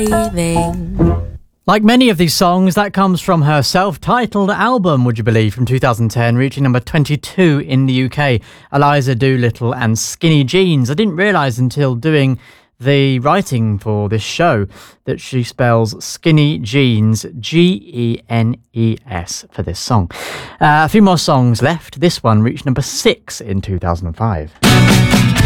driving. Like many of these songs, that comes from her self-titled album, would you believe, from 2010, reaching number 22 in the UK. Eliza Doolittle and Skinny Jeans. I didn't realise until doing the writing for this show that she spells Skinny Jeans, Genes, for this song. A few more songs left. This one reached number 6 in 2005.